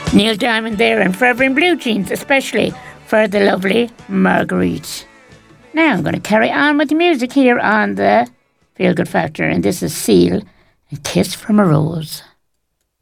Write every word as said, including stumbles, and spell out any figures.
Neil Diamond there and Forever in Blue Jeans, especially for the lovely Marguerite. Now I'm going to carry on with the music here on the Feel Good Factor, and this is Seal and Kiss from a Rose.